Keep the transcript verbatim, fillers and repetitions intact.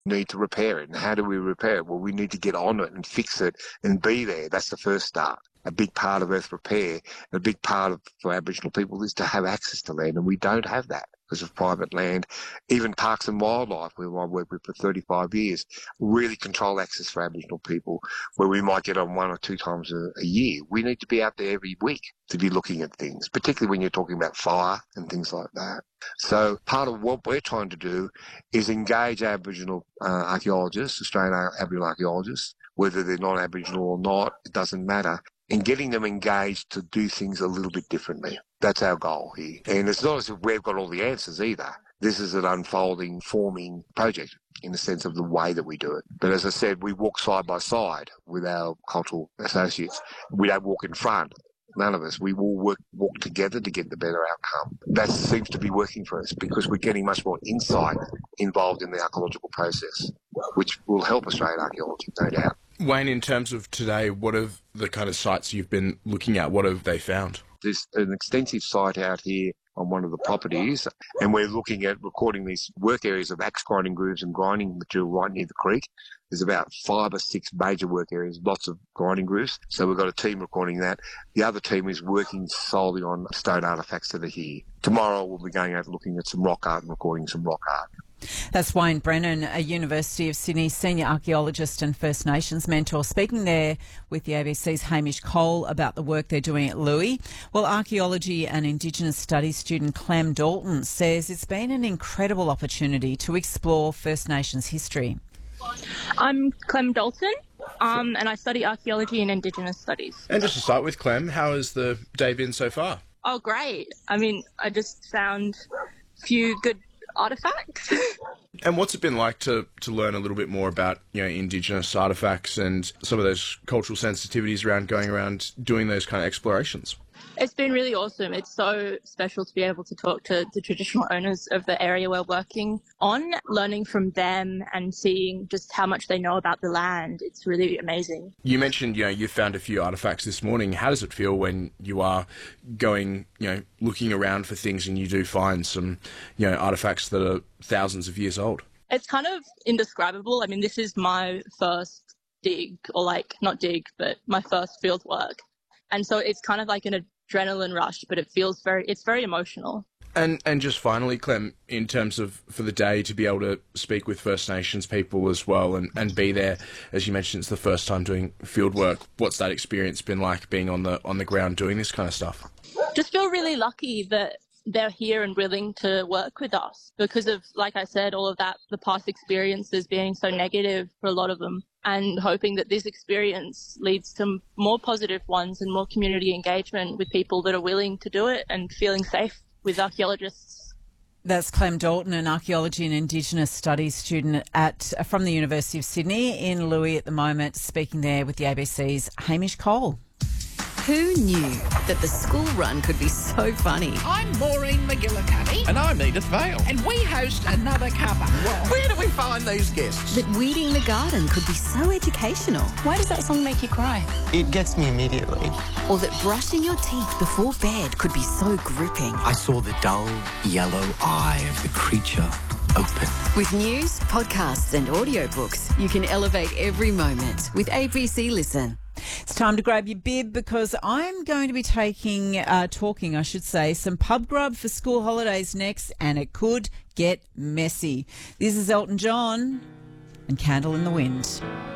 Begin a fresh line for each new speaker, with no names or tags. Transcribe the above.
need to repair it. And how do we repair it? Well, we need to get on it and fix it and be there. That's the first start. A big part of earth repair, a big part of for Aboriginal people is to have access to land, and we don't have that because of private land. Even Parks and Wildlife, where I worked with for thirty-five years, really control access for Aboriginal people, where we might get on one or two times a, a year. We need to be out there every week to be looking at things, particularly when you're talking about fire and things like that. So part of what we're trying to do is engage Aboriginal uh, archaeologists, Australian Aboriginal archaeologists, whether they're non-Aboriginal or not, it doesn't matter, and getting them engaged to do things a little bit differently. That's our goal here. And it's not as if we've got all the answers either. This is an unfolding, forming project in the sense of the way that we do it. But as I said, we walk side by side with our cultural associates. We don't walk in front. None of us. We will work walk together to get the better outcome. That seems to be working for us because we're getting much more insight involved in the archaeological process, which will help Australian archaeology, no doubt.
Wayne, in terms of today, what are the kind of sites you've been looking at? What have they found?
There's an extensive site out here on one of the properties, and we're looking at recording these work areas of axe grinding grooves and grinding material right near the creek. There's about five or six major work areas, lots of grinding grooves. So we've got a team recording that. The other team is working solely on stone artefacts that are here. Tomorrow we'll be going out looking at some rock art and recording some rock art.
That's Wayne Brennan, a University of Sydney senior archaeologist and First Nations mentor, speaking there with the A B C's Hamish Cole about the work they're doing at Louis. Well, archaeology and Indigenous Studies student Clem Dalton says it's been an incredible opportunity to explore First Nations history.
I'm Clem Dalton, um, and I study archaeology and Indigenous Studies.
And just to start with, Clem, how has the day been so far?
Oh, great. I mean, I just found a few good artefacts.
And what's it been like to, to learn a little bit more about, you know, Indigenous artefacts and some of those cultural sensitivities around going around doing those kind of explorations?
It's been really awesome. It's so special to be able to talk to the traditional owners of the area we're working on, learning from them and seeing just how much they know about the land. It's really amazing.
You mentioned, you know, you found a few artefacts this morning. How does it feel when you are going, you know, looking around for things and you do find some, you know, artefacts that are thousands of years old?
It's kind of indescribable. I mean, this is my first dig, or like, not dig, but my first field work. And so it's kind of like an adrenaline rush, but it feels very, it's very emotional.
And and just finally, Clem, in terms of for the day to be able to speak with First Nations people as well and, and be there, as you mentioned, it's the first time doing field work. What's that experience been like being on the on the ground doing this kind of stuff?
Just feel really lucky that they're here and willing to work with us because of, like I said, all of that, the past experiences being so negative for a lot of them, and hoping that this experience leads to more positive ones and more community engagement with people that are willing to do it and feeling safe with archaeologists.
That's Clem Dalton, an archaeology and Indigenous Studies student at from the University of Sydney in Louis at the moment, speaking there with the A B C's Hamish Cole.
Who knew that the school run could be so funny?
I'm Maureen McGillicuddy.
And I'm Edith Vale.
And we host another cuppa.
Where do we find these guests?
That weeding the garden could be so educational.
Why does that song make you cry?
It gets me immediately.
Or that brushing your teeth before bed could be so gripping.
I saw the dull yellow eye of the creature open.
With news, podcasts and audiobooks, you can elevate every moment with A B C Listen.
It's time to grab your bib because I'm going to be taking, uh, talking, I should say, some pub grub for school holidays next, and it could get messy. This is Elton John and Candle in the Wind.